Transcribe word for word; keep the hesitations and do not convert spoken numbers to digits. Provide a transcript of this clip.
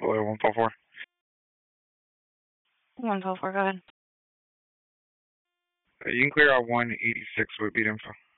Hello, one four four. one four four, go ahead. Uh, you can clear out one eighty-six with beat info.